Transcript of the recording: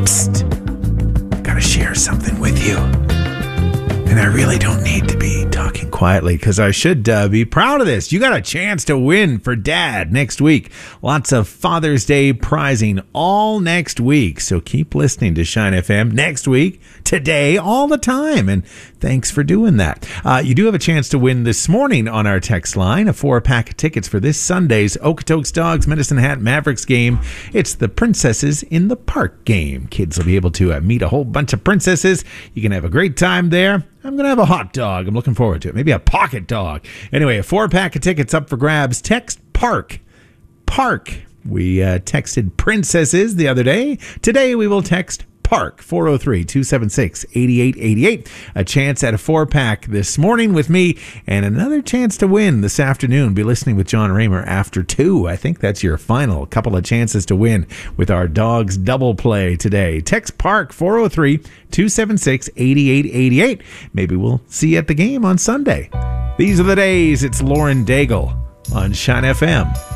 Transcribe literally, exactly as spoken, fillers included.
Psst. Gotta share something with you. And I really don't need to be talking quietly because I should uh, be proud of this. You got a chance to win for Dad next week. Lots of Father's Day prizing all next week. So keep listening to Shine F M next week, today, all the time. And thanks for doing that. Uh, you do have a chance to win this morning on our text line, a four-pack of tickets for this Sunday's Okotoks Dogs Medicine Hat Mavericks game. It's the Princesses in the Park game. Kids will be able to uh, meet a whole bunch of princesses. You can have a great time there. I'm going to have a hot dog. I'm looking forward to it. Maybe a pocket dog. Anyway, a four-pack of tickets up for grabs. Text PARK. PARK. We uh, texted princesses the other day. Today we will text PARK. four oh three, two seven six, eight eight eight eight. A chance at a four-pack this morning with me, and another chance to win this afternoon. Be listening with John Raymer after two. I think that's your final couple of chances to win with our Dogs double play today. Text PARK four oh three, two seven six, eight eight eight eight. Maybe we'll see you at the game on Sunday. These are the days. It's Lauren Daigle on Shine F M.